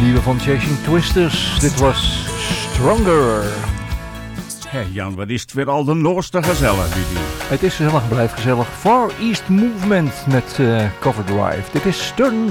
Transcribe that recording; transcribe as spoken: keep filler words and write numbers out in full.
nieuwe van Chasing Twisters. Dit was Stronger. Hey Jan, wat is het weer al de Noorste gezellig, Didi. Het is gezellig, blijft gezellig. Far East Movement met uh, Cover Drive. Dit is Stern